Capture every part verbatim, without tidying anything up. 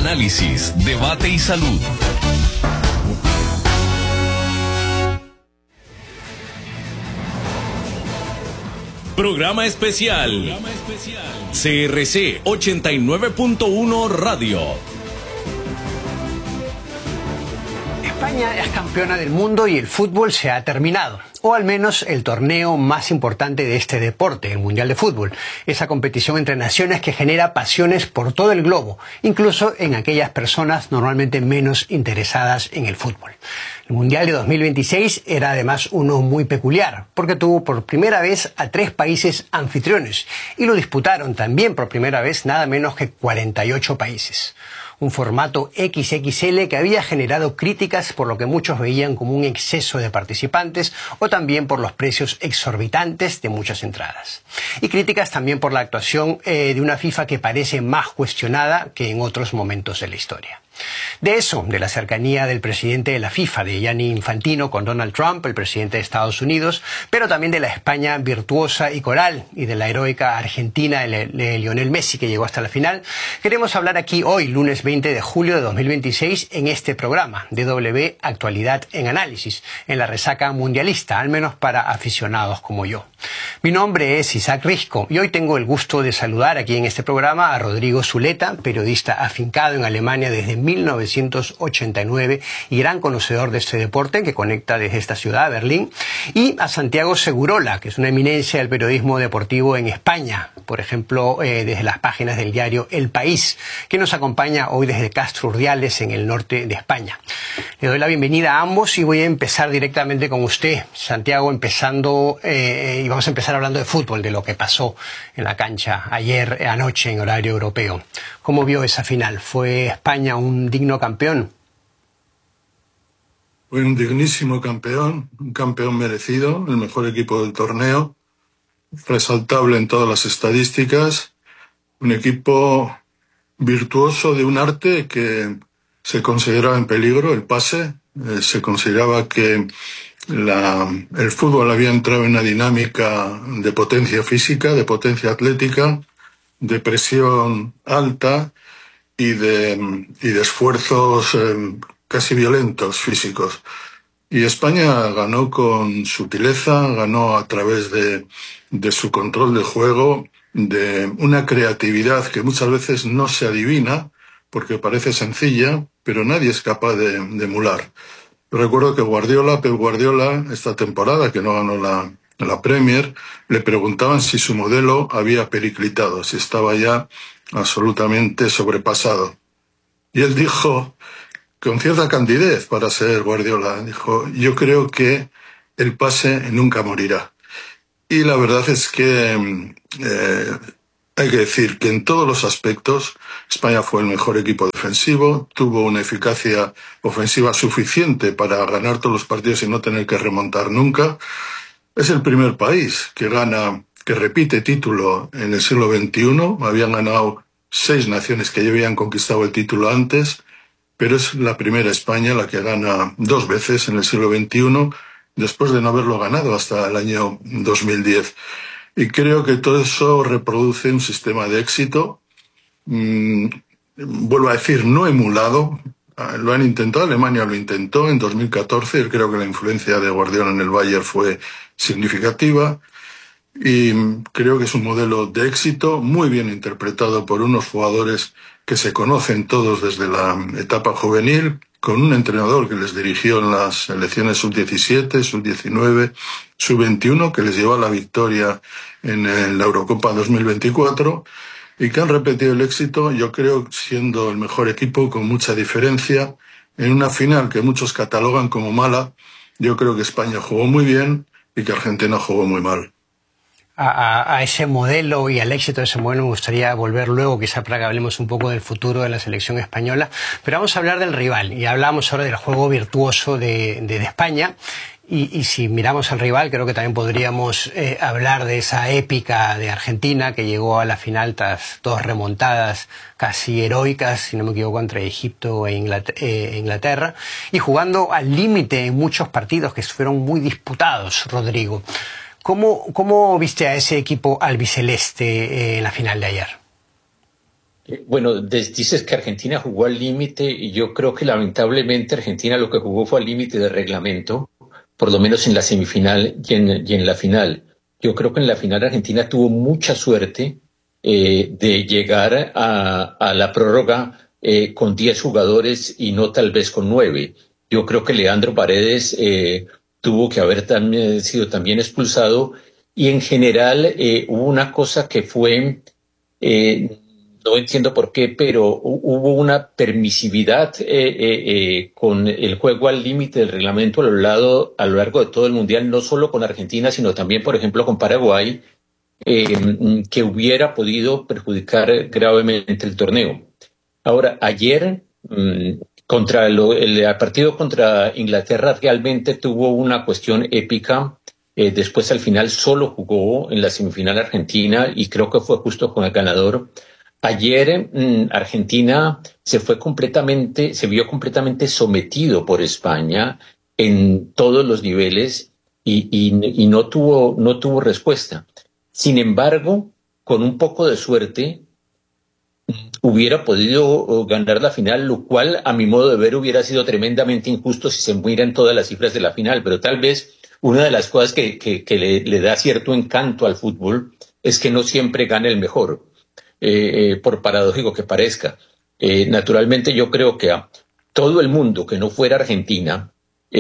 análisis, debate y salud. Programa especial. C R C ochenta y nueve punto uno Radio. España es campeona del mundo y el fútbol se ha terminado. O al menos el torneo más importante de este deporte, el Mundial de Fútbol. Esa competición entre naciones que genera pasiones por todo el globo, incluso en aquellas personas normalmente menos interesadas en el fútbol. El Mundial de dos mil veintiséis era además uno muy peculiar, porque tuvo por primera vez a tres países anfitriones y lo disputaron también por primera vez nada menos que cuarenta y ocho países. Un formato equis equis ele que había generado críticas por lo que muchos veían como un exceso de participantes o también por los precios exorbitantes de muchas entradas. Y críticas también por la actuación eh, de una FIFA que parece más cuestionada que en otros momentos de la historia. De eso, de la cercanía del presidente de la FIFA, de Gianni Infantino, con Donald Trump, el presidente de Estados Unidos, pero también de la España virtuosa y coral y de la heroica Argentina de, de Lionel Messi, que llegó hasta la final, queremos hablar aquí hoy, lunes veinte de julio de dos mil veintiséis, en este programa, D W Actualidad en Análisis, en la resaca mundialista, al menos para aficionados como yo. Mi nombre es Isaac Risco y hoy tengo el gusto de saludar aquí en este programa a Rodrigo Zuleta, periodista afincado en Alemania desde mil novecientos ochenta y nueve y gran conocedor de este deporte que conecta desde esta ciudad a Berlín, y a Santiago Segurola, que es una eminencia del periodismo deportivo en España, por ejemplo, eh, desde las páginas del diario El País, que nos acompaña hoy desde Castro Urdiales, en el norte de España. Le doy la bienvenida a ambos y voy a empezar directamente con usted, Santiago, empezando, eh, y vamos a empezar hablando de fútbol, de lo que pasó en la cancha ayer, eh, anoche, en horario europeo. ¿Cómo vio esa final? ¿Fue España un digno campeón? Fue un dignísimo campeón, un campeón merecido, el mejor equipo del torneo, resaltable en todas las estadísticas, un equipo virtuoso de un arte que se consideraba en peligro, el pase, eh, se consideraba que la, el fútbol había entrado en una dinámica de potencia física, de potencia atlética, de presión alta y de, y de esfuerzos eh, casi violentos físicos. Y España ganó con sutileza, ganó a través de, de su control del juego, de una creatividad que muchas veces no se adivina, porque parece sencilla, pero nadie es capaz de, de emular. Recuerdo que Guardiola, Pep Guardiola, esta temporada, que no ganó la, la Premier, le preguntaban si su modelo había periclitado, si estaba ya absolutamente sobrepasado. Y él dijo, con cierta candidez para ser Guardiola, dijo, yo creo que el pase nunca morirá. Y la verdad es que eh, hay que decir que en todos los aspectos España fue el mejor equipo defensivo, tuvo una eficacia ofensiva suficiente para ganar todos los partidos y no tener que remontar nunca. Es el primer país que gana, que repite título en el siglo veintiuno. Habían ganado seis naciones que ya habían conquistado el título antes, pero es la primera España la que gana dos veces en el siglo veintiuno, después de no haberlo ganado hasta el año dos mil diez. Y creo que todo eso reproduce un sistema de éxito, mmm, vuelvo a decir, no emulado. Lo han intentado, Alemania lo intentó en dos mil catorce, creo que la influencia de Guardiola en el Bayern fue significativa, y creo que es un modelo de éxito muy bien interpretado por unos jugadores que se conocen todos desde la etapa juvenil, con un entrenador que les dirigió en las selecciones sub diecisiete, sub diecinueve, sub veintiuno, que les llevó a la victoria en la Eurocopa dos mil veinticuatro, y que han repetido el éxito, yo creo, siendo el mejor equipo con mucha diferencia, en una final que muchos catalogan como mala. Yo creo que España jugó muy bien y que Argentina jugó muy mal. A, a ese modelo y al éxito de ese modelo me gustaría volver luego, quizá para que hablemos un poco del futuro de la selección española, pero vamos a hablar del rival, y hablamos ahora del juego virtuoso de, de, de España, y, y si miramos al rival creo que también podríamos eh, hablar de esa épica de Argentina, que llegó a la final tras dos remontadas casi heroicas, si no me equivoco, entre Egipto e Inglaterra, eh, Inglaterra, y jugando al límite en muchos partidos que fueron muy disputados. Rodrigo, ¿Cómo, ¿Cómo viste a ese equipo albiceleste eh, en la final de ayer? Bueno, dices que Argentina jugó al límite y yo creo que lamentablemente Argentina lo que jugó fue al límite de reglamento, por lo menos en la semifinal y en, y en la final. Yo creo que en la final Argentina tuvo mucha suerte eh, de llegar a, a la prórroga eh, con diez jugadores y no tal vez con nueve. Yo creo que Leandro Paredes eh, tuvo que haber también, sido también expulsado y en general eh, hubo una cosa que fue... Eh, no entiendo por qué, pero hubo una permisividad eh, eh, eh, con el juego al límite del reglamento a lo, largo, a lo largo de todo el Mundial, no solo con Argentina, sino también, por ejemplo, con Paraguay, eh, que hubiera podido perjudicar gravemente el torneo. Ahora, ayer, mmm, contra lo, el partido contra Inglaterra realmente tuvo una cuestión épica. Eh, después, al final, solo jugó en la semifinal Argentina y creo que fue justo con el ganador. Ayer mmm, Argentina se fue completamente, se vio completamente sometido por España en todos los niveles y, y, y no tuvo, no tuvo respuesta. Sin embargo, con un poco de suerte, hubiera podido ganar la final, lo cual, a mi modo de ver, hubiera sido tremendamente injusto si se miran todas las cifras de la final. Pero tal vez una de las cosas que, que, que le, le da cierto encanto al fútbol es que no siempre gana el mejor. Eh, eh, por paradójico que parezca. Eh, naturalmente yo creo que a todo el mundo que no fuera Argentina,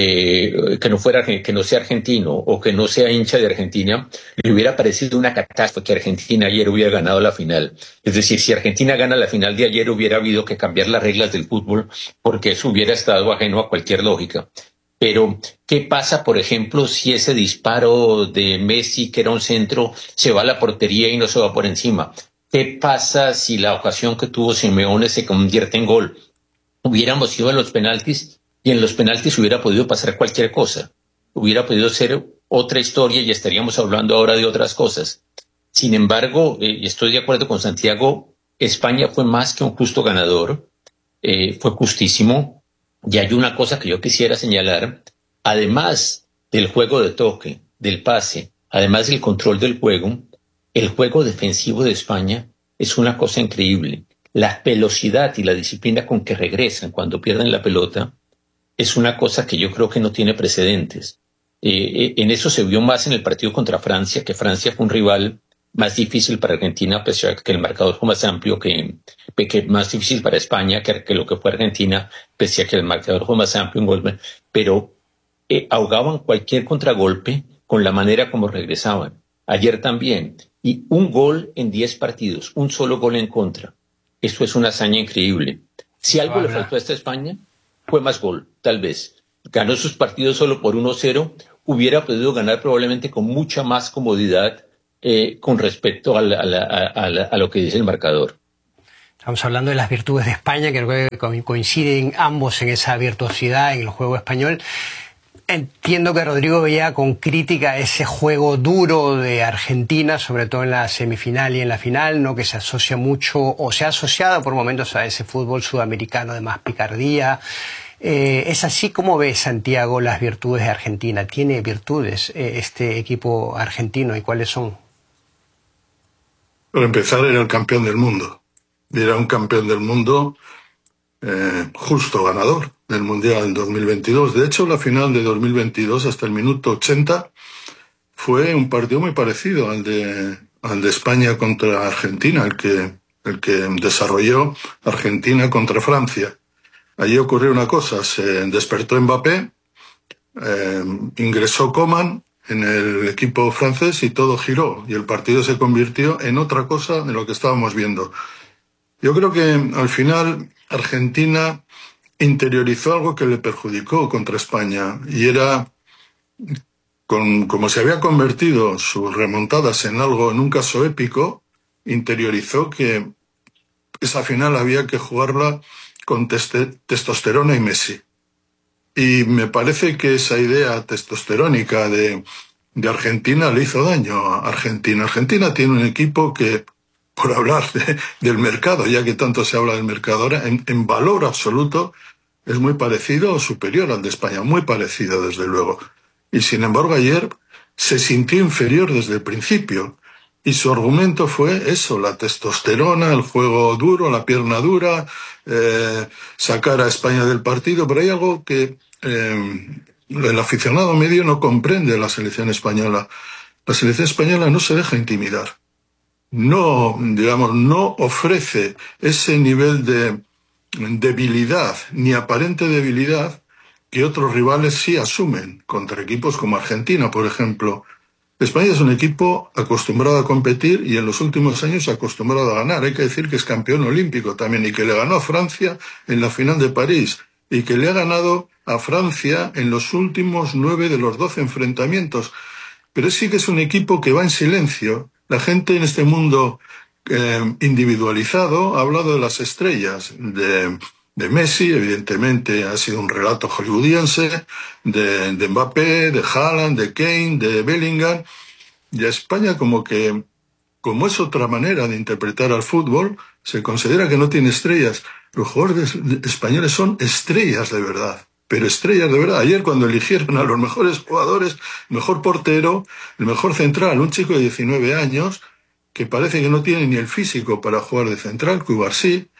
eh, que no fuera, que no sea argentino o que no sea hincha de Argentina, le hubiera parecido una catástrofe que Argentina ayer hubiera ganado la final. Es decir, si Argentina gana la final de ayer hubiera habido que cambiar las reglas del fútbol porque eso hubiera estado ajeno a cualquier lógica. Pero, ¿qué pasa, por ejemplo, si ese disparo de Messi, que era un centro, se va a la portería y no se va por encima? ¿Qué pasa si la ocasión que tuvo Simeone se convierte en gol? Hubiéramos ido a los penaltis y en los penaltis hubiera podido pasar cualquier cosa. Hubiera podido ser otra historia y estaríamos hablando ahora de otras cosas. Sin embargo, eh, estoy de acuerdo con Santiago, España fue más que un justo ganador, eh, fue justísimo. Y hay una cosa que yo quisiera señalar, además del juego de toque, del pase, además del control del juego, el juego defensivo de España es una cosa increíble. La velocidad y la disciplina con que regresan cuando pierden la pelota es una cosa que yo creo que no tiene precedentes. Eh, en eso se vio más en el partido contra Francia, que Francia fue un rival más difícil para Argentina, pese a que el marcador fue más amplio, que, que más difícil para España que, que lo que fue Argentina, pese a que el marcador fue más amplio, un gol, pero eh, ahogaban cualquier contragolpe con la manera como regresaban. Ayer también. Y un gol en diez partidos, un solo gol en contra. Eso es una hazaña increíble. Si algo le faltó a esta España, fue más gol, tal vez. Ganó sus partidos solo por uno cero, hubiera podido ganar probablemente con mucha más comodidad eh, con respecto a, la, a, la, a, la, a lo que dice el marcador. Estamos hablando de las virtudes de España, que creo que coinciden ambos en esa virtuosidad en el juego español. Entiendo que Rodrigo veía con crítica ese juego duro de Argentina, sobre todo en la semifinal y en la final, ¿no? Que se asocia mucho, o se ha asociado por momentos a ese fútbol sudamericano de más picardía. Eh, ¿Es así como ve Santiago las virtudes de Argentina? ¿Tiene virtudes eh, este equipo argentino y cuáles son? Para empezar, era el campeón del mundo. Y era un campeón del mundo eh, justo ganador del Mundial en dos mil veintidós. De hecho, la final de dos mil veintidós hasta el minuto ochenta fue un partido muy parecido al de, al de España contra Argentina, el que, el que desarrolló Argentina contra Francia. Allí ocurrió una cosa, se despertó Mbappé, eh, ingresó Coman en el equipo francés y todo giró, y el partido se convirtió en otra cosa de lo que estábamos viendo. Yo creo que al final Argentina interiorizó algo que le perjudicó contra España, y era, con, como se había convertido sus remontadas en algo, en un caso épico, interiorizó que esa final había que jugarla con teste, testosterona y Messi. Y me parece que esa idea testosterónica de, de Argentina le hizo daño a Argentina. Argentina tiene un equipo que, por hablar de, del mercado, ya que tanto se habla del mercado ahora, en, en valor absoluto es muy parecido o superior al de España, muy parecido desde luego. Y sin embargo ayer se sintió inferior desde el principio. Y su argumento fue eso, la testosterona, el juego duro, la pierna dura, eh, sacar a España del partido. Pero hay algo que eh, el aficionado medio no comprende de la selección española. La selección española no se deja intimidar. No, digamos, no ofrece ese nivel de debilidad, ni aparente debilidad, que otros rivales sí asumen contra equipos como Argentina, por ejemplo. España es un equipo acostumbrado a competir y en los últimos años acostumbrado a ganar. Hay que decir que es campeón olímpico también y que le ganó a Francia en la final de París y que le ha ganado a Francia en los últimos nueve de los doce enfrentamientos. Pero sí que es un equipo que va en silencio. La gente en este mundo eh, individualizado ha hablado de las estrellas, de, de Messi, evidentemente ha sido un relato hollywoodiense, de, de Mbappé, de Haaland, de Kane, de Bellingham, y a España como que, como es otra manera de interpretar al fútbol, se considera que no tiene estrellas. Los jugadores españoles son estrellas de verdad. Pero estrellas de verdad. Ayer cuando eligieron a los mejores jugadores, mejor portero, el mejor central, un chico de diecinueve años, que parece que no tiene ni el físico para jugar de central, Cubarsí,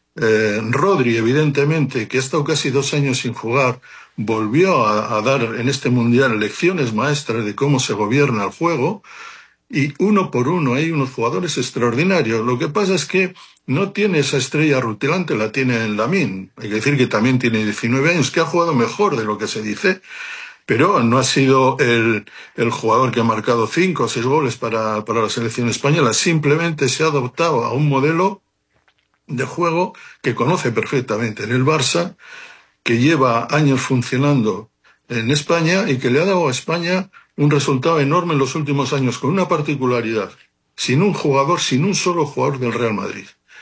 eh, Rodri, evidentemente, que ha estado casi dos años sin jugar, volvió a, a dar en este mundial lecciones maestras de cómo se gobierna el juego, y uno por uno hay unos jugadores extraordinarios. Lo que pasa es que no tiene esa estrella rutilante, la tiene en Lamine. Hay que decir que también tiene diecinueve años, que ha jugado mejor de lo que se dice, pero no ha sido el, el jugador que ha marcado cinco o seis goles para, para la selección española. Simplemente se ha adoptado a un modelo de juego que conoce perfectamente en el Barça, que lleva años funcionando en España y que le ha dado a España un resultado enorme en los últimos años, con una particularidad: sin un jugador, sin un solo jugador del Real Madrid.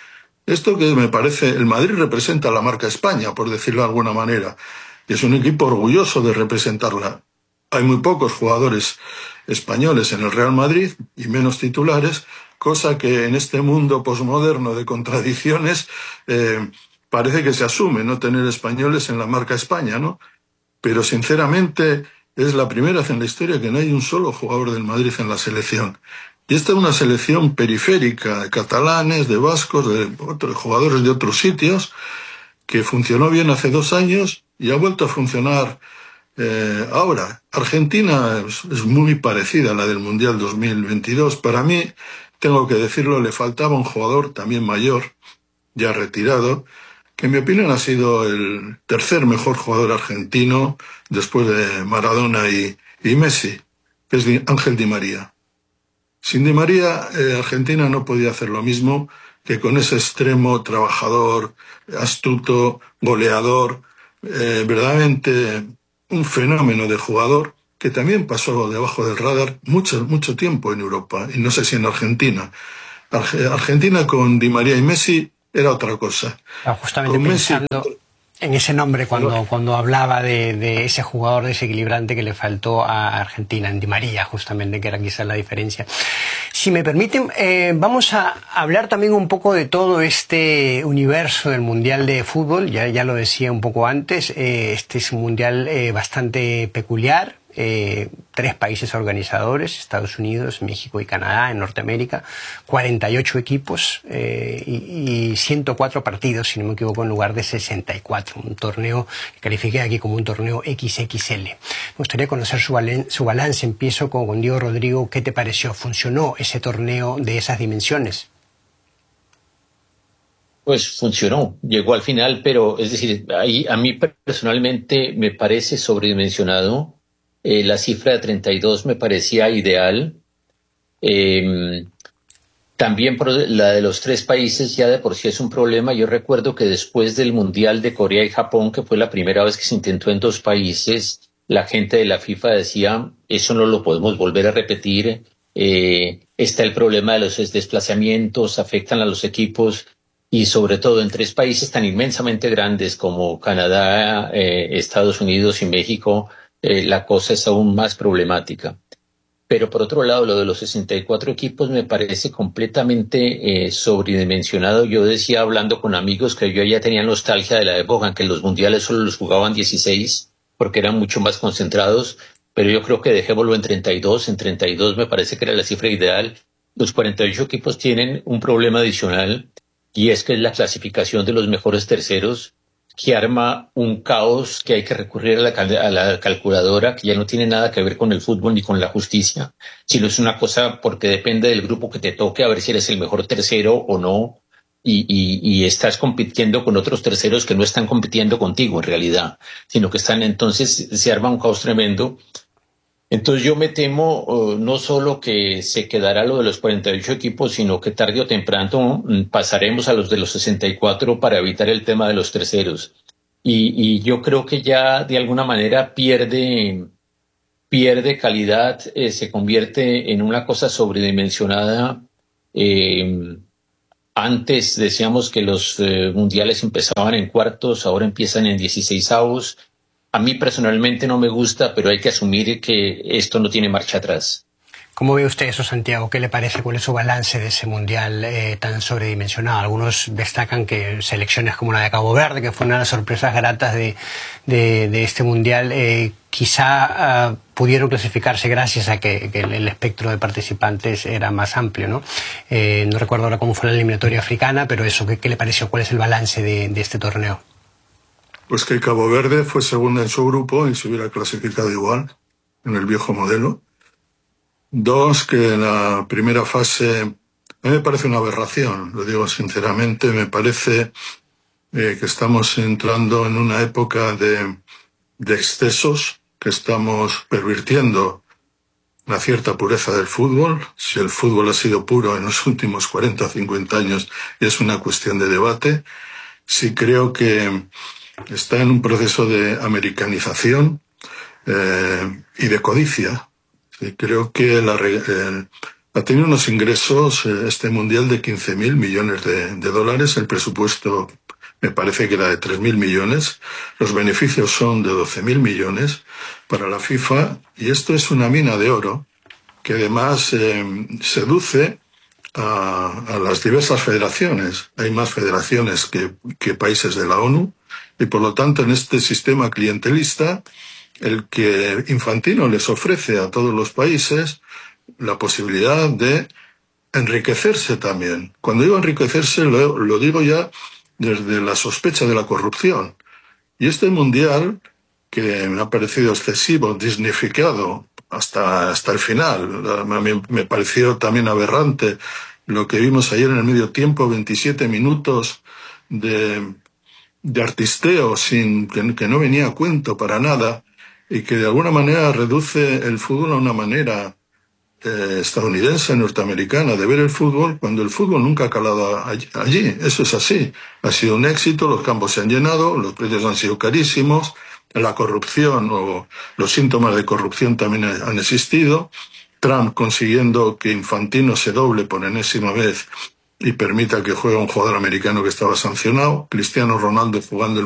Esto que me parece, el Madrid representa la marca España, por decirlo de alguna manera, y es un equipo orgulloso de representarla. Hay muy pocos jugadores españoles en el Real Madrid, y menos titulares, cosa que en este mundo posmoderno de contradicciones eh, parece que se asume no tener españoles en la marca España, ¿no? Pero sinceramente es la primera vez en la historia que no hay un solo jugador del Madrid en la selección. Y esta es una selección periférica de catalanes, de vascos, de otros jugadores de otros sitios, que funcionó bien hace dos años y ha vuelto a funcionar eh, ahora. Argentina es, es muy parecida a la del Mundial dos mil veintidós. Para mí, tengo que decirlo, le faltaba un jugador también mayor, ya retirado, que en mi opinión ha sido el tercer mejor jugador argentino después de Maradona y, y Messi, que es Ángel Di María. Sin Di María, eh, Argentina no podía hacer lo mismo que con ese extremo trabajador, astuto, goleador, eh, verdaderamente un fenómeno de jugador que también pasó debajo del radar mucho, mucho tiempo en Europa, y no sé si en Argentina. Arge- Argentina con Di María y Messi era otra cosa. Ah, justamente con pensando Messi, en ese nombre cuando, ¿no? cuando hablaba de, de ese jugador desequilibrante que le faltó a Argentina, en Di María, justamente, que era quizás la diferencia. Si me permiten, eh, vamos a hablar también un poco de todo este universo del Mundial de Fútbol. Ya, ya lo decía un poco antes, eh, este es un Mundial eh, bastante peculiar. Eh, tres países organizadores, Estados Unidos, México y Canadá, en Norteamérica, cuarenta y ocho equipos eh, y, y ciento cuatro partidos, si no me equivoco, en lugar de sesenta y cuatro. Un torneo que califiqué aquí como un torneo equis equis ele. Me gustaría conocer su, valen, su balance. Empiezo con, con Diego Rodrigo. ¿Qué te pareció? ¿Funcionó ese torneo de esas dimensiones? Pues funcionó, llegó al final, pero es decir, ahí, a mí personalmente me parece sobredimensionado. Eh, la cifra de treinta y dos me parecía ideal. Eh, también por la de los tres países ya de por sí es un problema. Yo recuerdo que después del Mundial de Corea y Japón, que fue la primera vez que se intentó en dos países, la gente de la FIFA decía, eso no lo podemos volver a repetir. Eh, está el problema de los desplazamientos, afectan a los equipos, y sobre todo en tres países tan inmensamente grandes como Canadá, eh, Estados Unidos y México, Eh, la cosa es aún más problemática. Pero por otro lado, lo de los sesenta y cuatro equipos me parece completamente eh, sobredimensionado. Yo decía, hablando con amigos, que yo ya tenía nostalgia de la época en que los mundiales solo los jugaban dieciséis, porque eran mucho más concentrados, pero yo creo que dejémoslo en treinta y dos. En treinta y dos me parece que era la cifra ideal. los cuarenta y ocho equipos tienen un problema adicional, y es que es la clasificación de los mejores terceros, que arma un caos que hay que recurrir a la, a la calculadora, que ya no tiene nada que ver con el fútbol ni con la justicia, sino es una cosa porque depende del grupo que te toque, a ver si eres el mejor tercero o no, y, y, y estás compitiendo con otros terceros que no están compitiendo contigo en realidad, sino que están, entonces se arma un caos tremendo. Entonces yo me temo uh, no solo que se quedará lo de los cuarenta y ocho equipos, sino que tarde o temprano mm, pasaremos a los de los sesenta y cuatro para evitar el tema de los terceros. Y, y yo creo que ya de alguna manera pierde, pierde calidad, eh, se convierte en una cosa sobredimensionada. Eh, antes decíamos que los eh, mundiales empezaban en cuartos, ahora empiezan en dieciseisavos. A mí personalmente no me gusta, pero hay que asumir que esto no tiene marcha atrás. ¿Cómo ve usted eso, Santiago? ¿Qué le parece? ¿Cuál es su balance de ese mundial eh, tan sobredimensionado? Algunos destacan que selecciones como la de Cabo Verde, que fue una de las sorpresas gratas de, de, de este mundial, eh, quizá uh, pudieron clasificarse gracias a que, que el espectro de participantes era más amplio, ¿no? Eh, no recuerdo ahora cómo fue la eliminatoria africana, pero eso, ¿qué, qué le pareció? ¿Cuál es el balance de, de este torneo? Pues que Cabo Verde fue segunda en su grupo y se hubiera clasificado igual en el viejo modelo. Dos, que en la primera fase, a mí me parece una aberración, lo digo sinceramente, me parece eh, que estamos entrando en una época de, de excesos, que estamos pervirtiendo una cierta pureza del fútbol. Si el fútbol ha sido puro en los últimos cuarenta o cincuenta años, es una cuestión de debate. Sí creo que está en un proceso de americanización eh, y de codicia. Sí, creo que la, eh, ha tenido unos ingresos eh, este mundial de quince mil millones de, de dólares. El presupuesto me parece que era de tres mil millones. Los beneficios son de doce mil millones para la FIFA. Y esto es una mina de oro que además eh, seduce a, a las diversas federaciones. Hay más federaciones que, que países de la ONU. Y por lo tanto, en este sistema clientelista, el que Infantino les ofrece a todos los países la posibilidad de enriquecerse también. Cuando digo enriquecerse, lo, lo digo ya desde la sospecha de la corrupción. Y este mundial, que me ha parecido excesivo, disnificado hasta, hasta el final, a mí me pareció también aberrante lo que vimos ayer en el medio tiempo, veintisiete minutos de... de artisteo sin que, que no venía a cuento para nada y que de alguna manera reduce el fútbol a una manera eh, estadounidense, norteamericana de ver el fútbol, cuando el fútbol nunca ha calado allí, allí. Eso es así. Ha sido un éxito, los campos se han llenado, los precios han sido carísimos, la corrupción o los síntomas de corrupción también han existido. Trump consiguiendo que Infantino se doble por enésima vez y permita que juegue un jugador americano que estaba sancionado, Cristiano Ronaldo jugando el